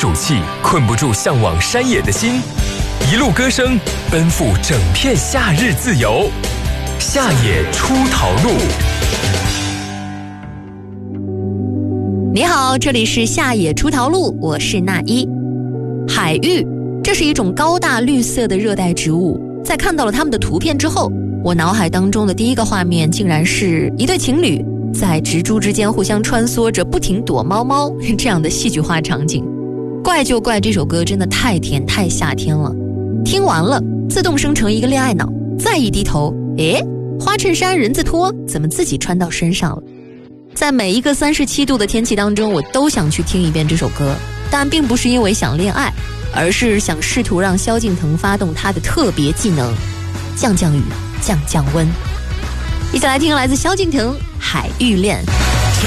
暑气，困不住向往山野的心。一路歌声，奔赴整片夏日自由。夏野出逃路。 你好，这里是夏野出逃路，我是娜一。海芋，这是一种高大绿色的热带植物。在看到了它们的图片之后，我脑海当中的第一个画面竟然是一对情侣在植株之间互相穿梭着，不停躲猫猫这样的戏剧化场景。怪就怪这首歌真的太甜太夏天了，听完了自动生成一个恋爱脑，再一低头，花衬衫人字拖怎么自己穿到身上了。在每一个37度的天气当中，我都想去听一遍这首歌，但并不是因为想恋爱，而是想试图让萧敬腾发动他的特别技能，降降雨降降温。一起来听来自萧敬腾《海芋恋》。